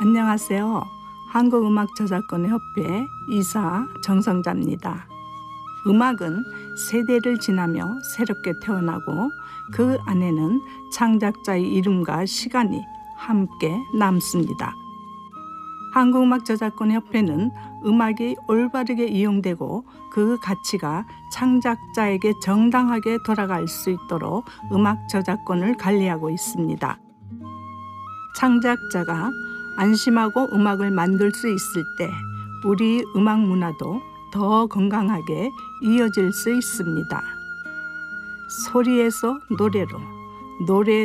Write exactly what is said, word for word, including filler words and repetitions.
안녕하세요. 한국음악저작권협회 이사 정성자입니다. 음악은 세대를 지나며 새롭게 태어나고 그 안에는 창작자의 이름과 시간이 함께 남습니다. 한국음악저작권협회는 음악이 올바르게 이용되고 그 가치가 창작자에게 정당하게 돌아갈 수 있도록 음악 저작권을 관리하고 있습니다. 창작자가 안심하고 음악을 만들 수 있을 때 우리 음악 문화도 더 건강하게 이어질 수 있습니다. 소리에서 노래로, 노래